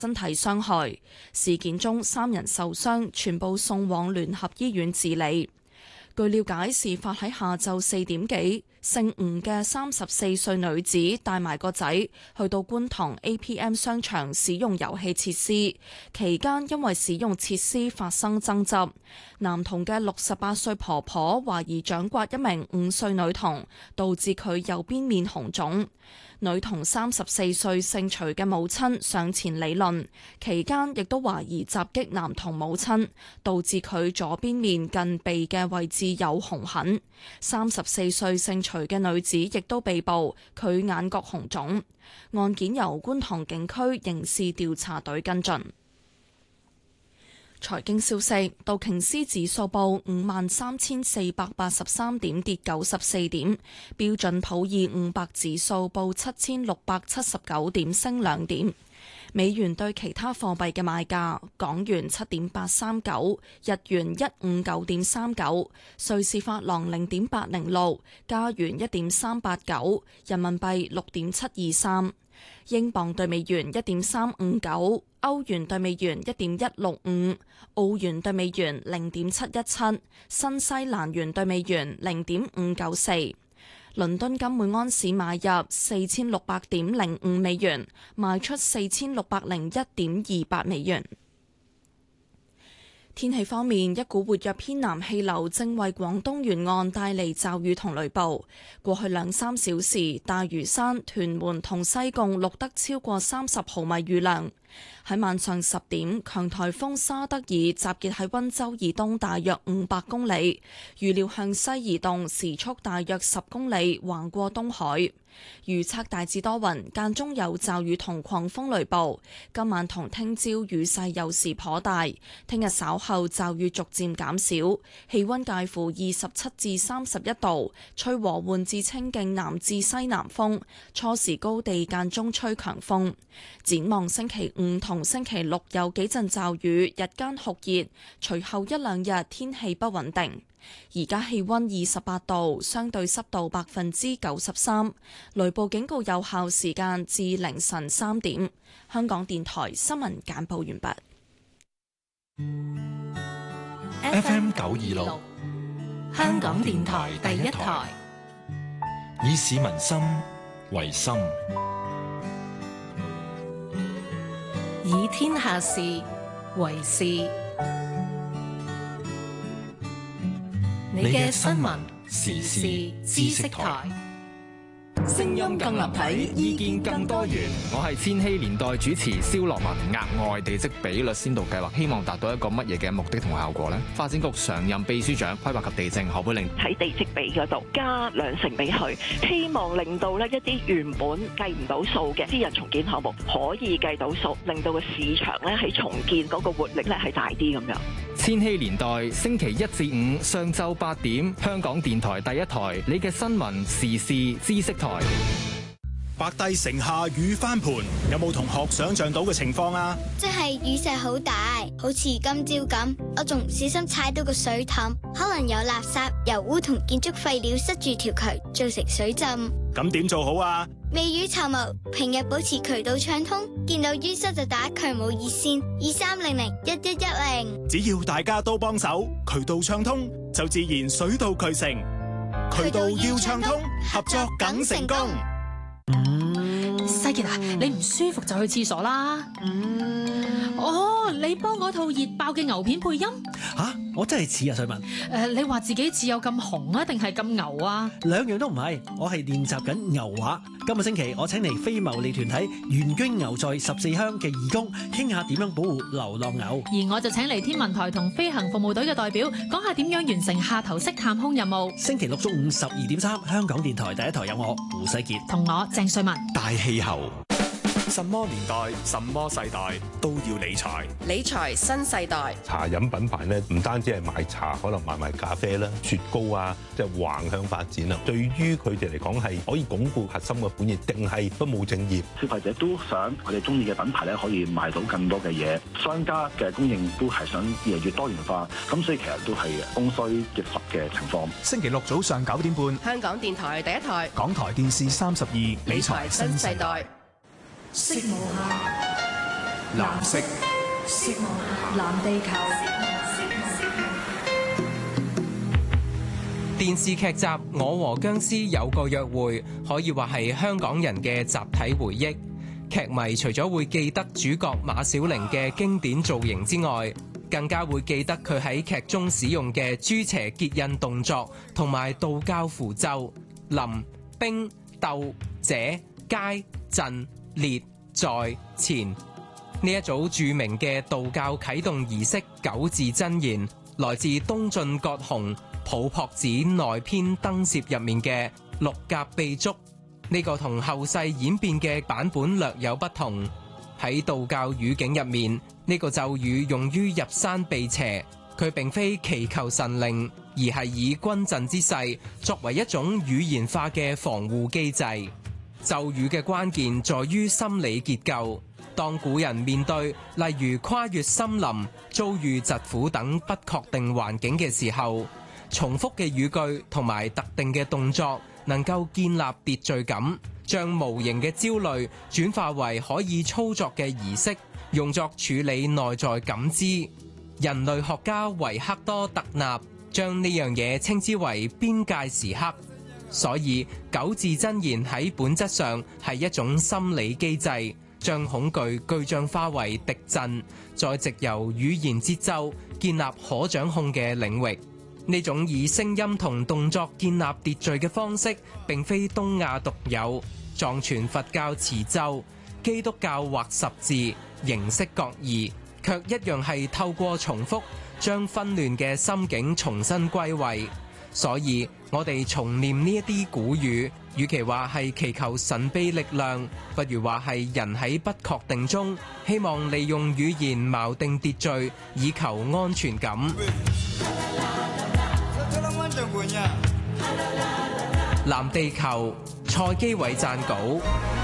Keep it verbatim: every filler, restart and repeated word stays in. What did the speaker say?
身體傷害。事件中三人受傷，全部送往聯合醫院治理。據了解，事發喺下晝四點幾，姓吳嘅三十四歲女子帶埋個仔去到觀塘 A P M 商場使用遊戲設施，期間因為使用設施發生爭執，男童嘅六十八歲婆婆懷疑掌摑一名五歲女童，導致佢右邊面紅腫。女童三十四歲姓徐嘅母親上前理論，期間亦都懷疑襲擊男童母親，導致佢左邊面近鼻嘅位置有紅痕。三十四歲姓徐嘅女子亦都被捕，佢眼角紅腫。案件由觀塘警區刑事調查隊跟進。財經消息，道瓊斯指數報五萬三千四百八十三點，跌九十四點；標準普爾五百指數報七千六百七十九點，升兩點。美元對其他貨幣嘅賣價：港元七點八三九，日元一五九點三九，瑞士法郎零點八零六，加元一點三八九，人民幣六點七二三。英鎊對美元一點三五九，歐元對美元一點一六五，澳元對美元零點七一七，新西蘭元對美元零點五九四。倫敦金每安士買入四千六百點零五美元，賣出四千六百零一點二八美元。天氣方面，一股活躍偏南氣流正為廣東沿岸帶嚟驟雨同雷暴。過去兩三小時，大嶼山、屯門同西貢錄得超過三十毫米雨量。喺晚上十點，強颱風沙德爾集結喺溫州以東大約五百公里，預料向西移動，時速大約十公里，橫過東海。預測大致多雲，間中有驟雨同狂風雷暴。今晚同聽朝雨勢有時頗大，聽日稍後驟雨逐漸減少，氣溫介乎二十七至三十一度，吹和緩至清勁南至西南風，初時高地間中吹強風。展望星期五同星期六有幾陣驟雨，日間酷熱，隨後一兩日天氣不穩定。而家氣溫二十八度，相對濕度百分之九十三，雷暴警告有效時間至凌晨三點。香港電台新聞簡報完畢。 F M 九二六，香港電台第一台，以市民心為心， 以天下事為事。你嘅新聞時事知識台， 聲音更立體，意見更多元。 我係千禧年代主持蕭樂文。額外地積比率先導計劃，希望達到一個乜嘢嘅目的同效果呢？發展局常任秘書長規劃及地政何佩玲喺地積比嗰度加兩成俾佢，希望令到呢一啲原本計唔到數嘅私人重建項目可以計到數，令到個市場咧喺重建嗰個活力咧係大啲咁樣。 千禧年代星期一至五上晝八點，香港電台第一台，你嘅新聞時事知識台。 白帝城下雨翻盤，有冇同學想象到嘅情況啊？ 即係雨勢好大，好似今朝咁，我仲唔小心踩到個水凼，可能有垃圾、油污同建築廢料塞住條渠，造成水浸。 咁點做好啊？ 未雨綢繆，平日保持渠道暢通，見到淤塞就打渠務熱線二三零零一一一零。 只要大家都幫手，渠道暢通，就自然水到渠成。渠道要暢通，合作梗成功。 嗯，西傑啊，你唔舒服就去廁所啦。嗯，哦，你幫我套熱爆嘅牛片配音？ 吓、啊，我真係似啊，瑞文。誒、 呃，你話自己似有咁紅啊，定係咁牛啊？ 兩樣都唔係，我係練習緊牛話。今個星期我請嚟非牟利團體原居牛在十四鄉嘅義工，傾下點樣保護流浪牛。 而我就請嚟天文台同飛行服務隊嘅代表，講下點樣完成下頭式探空任務。 星期六中午十二點三，香港電台第一台有我胡世傑同我鄭瑞文。 大氣候。 什麼年代、什麼世代都要理財。 理財新世代。 茶飲品牌咧，唔單止係賣茶，可能賣埋咖啡啦、雪糕啊，即係橫向發展啦。對於佢哋嚟講係可以鞏固核心嘅本業，定係不務正業？ 消費者都想佢哋中意嘅品牌咧，可以賣到更多嘅嘢。商家嘅供應都係想越嚟越多元化，咁所以其實都係供需結合嘅情況。 星期六早上九點半， 香港電台第一台， 港台電視三十二， 理財新世代。 色無限， 藍色， 色無限，藍地球。 電視劇集《我和僵屍有個約會》可以話係香港人嘅集體回憶。劇迷除咗會記得主角馬小玲嘅經典造型之外，更加會記得佢喺劇中使用嘅豬邪結印動作同埋道教符咒臨、兵、鬥、者、階、陣、列、在、前呢一組著名嘅道教啟動儀式九字真言，來自東晉葛洪《普樸子內篇燈攝》入面嘅六甲秘燭。呢個同後世演變嘅版本略有不同。喺道教語境入面，呢個咒語用於入山避邪，佢並非祈求神靈，而係以軍陣之勢作為一種語言化嘅防護機制。咒語嘅關鍵在於心理結構。當古人面對例如跨越森林、遭遇疾苦等不確定環境嘅時候，重複嘅語句同埋特定嘅動作能夠建立秩序感，將無形嘅焦慮轉化為可以操作嘅儀式，用作處理內在感知。人類學家維克多·特納將呢樣嘢稱之為邊界時刻。所以九字真言喺本質上係一種心理機制，將恐懼具象化為敵陣，再藉由語言節奏建立可掌控嘅領域。呢種以聲音同動作建立秩序嘅方式並非東亞獨有，藏傳佛教持咒、基督教畫十字，形式各異，卻一樣係透過重複將紛亂嘅心境重新歸位。所以我哋重念呢一啲古語，與其話係祈求神秘力量，不如話係人喺不確定中希望利用語言錨定秩序，以求安全感。藍地球，蔡基偉撰稿。